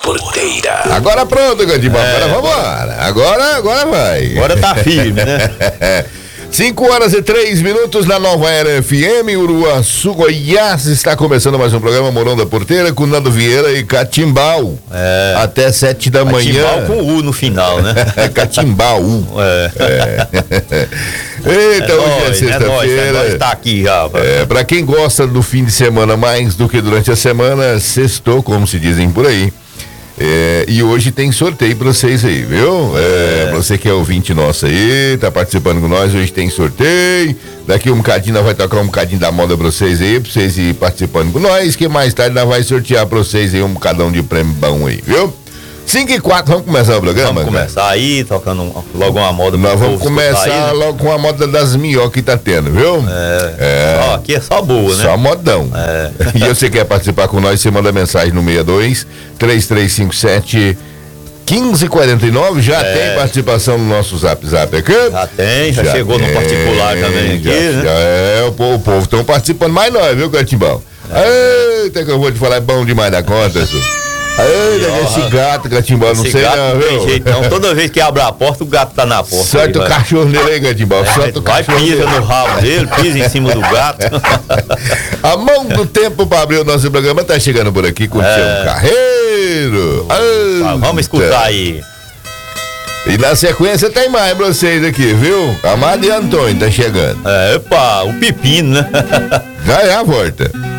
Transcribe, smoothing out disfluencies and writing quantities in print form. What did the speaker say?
Porteira. Agora pronto, Catimbau. Agora vambora. Agora vai. Agora tá firme, né? 5h03 na Nova Era FM, Uruaçu, Goiás. Está começando mais um programa Morão da Porteira com Nando Vieira e Catimbau. Até 7 da manhã. Catimbau com U no final, né? Catimbau. Eita, hoje é sexta-feira. Nós tá aqui já. Pra quem gosta do fim de semana mais do que durante a semana, sextou, como se dizem por aí. E hoje tem sorteio pra vocês aí, viu? Pra você que é ouvinte nosso aí, tá participando com nós, hoje tem sorteio. Daqui um bocadinho nós vai tocar um bocadinho da moda pra vocês aí, pra vocês ir participando com nós, que mais tarde nós vai sortear pra vocês aí um bocadão de prêmio bom aí, viu? 5h04, vamos começar o programa? Vamos começar aí, tocando logo uma moda. Nós vamos começar aí, né? Logo com a moda das minhocas que tá tendo, viu? Aqui é só boa, né? Só modão. E você quer participar com nós, você manda mensagem no 62-3357-1549. Já tem participação no nosso Zap aqui? Já chegou no particular também aqui, né? O povo estão participando mais nós, viu, Catimbau? Eita, que eu vou te falar, é bom demais da conta, senhor. Esse gato, Catimbau, não sei não, viu? Não tem jeito não, toda vez que abre a porta, o gato tá na porta. Solta o cachorro dele aí, Catimbau, solta o cachorro dele. Pisa no rabo dele, pisa em cima do gato. A mão do tempo pra abrir o nosso programa tá chegando por aqui com o Tiago Carreiro. Vamos escutar aí. E na sequência tem mais pra vocês aqui, viu? Amado e Antônio tá chegando. O pepino, né? Já volta.